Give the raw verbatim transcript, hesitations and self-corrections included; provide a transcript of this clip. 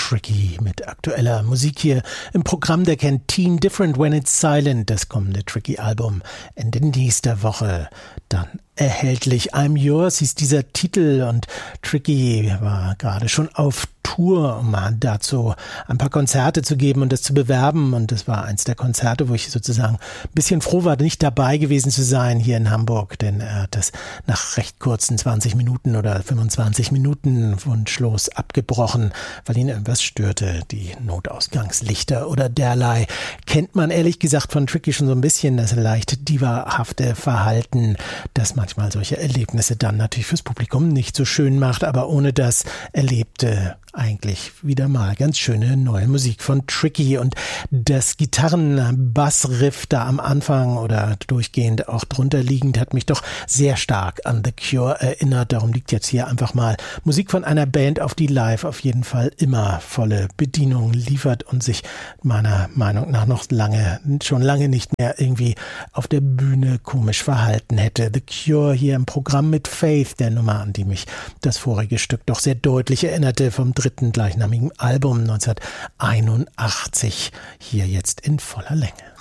Tricky mit aktueller Musik hier im Programm der Canteen. Different When It's Silent, das kommende Tricky-Album Ende nächster Woche dann erhältlich. I'm Yours hieß dieser Titel und Tricky war gerade schon auf Tour, um dazu ein paar Konzerte zu geben und das zu bewerben, und das war eins der Konzerte, wo ich sozusagen ein bisschen froh war, nicht dabei gewesen zu sein hier in Hamburg, denn er hat das nach recht kurzen zwanzig Minuten oder fünfundzwanzig Minuten wunschlos abgebrochen, weil ihn irgendwas störte, die Notausgangslichter oder derlei. Kennt man ehrlich gesagt von Tricky schon so ein bisschen, das leicht divahafte Verhalten, das manchmal solche Erlebnisse dann natürlich fürs Publikum nicht so schön macht, aber ohne das Erlebte eigentlich wieder mal ganz schöne neue Musik von Tricky, und das Gitarren-Bass-Riff da am Anfang oder durchgehend auch drunter liegend hat mich doch sehr stark an The Cure erinnert. Darum liegt jetzt hier einfach mal Musik von einer Band auf, die live auf jeden Fall immer volle Bedienung liefert und sich meiner Meinung nach noch lange, schon lange nicht mehr irgendwie auf der Bühne komisch verhalten hätte. The Cure hier im Programm mit Faith, der Nummer, an die mich das vorige Stück doch sehr deutlich erinnerte, vom dritten gleichnamigen Album neunzehnhunderteinundachtzig, hier jetzt in voller Länge.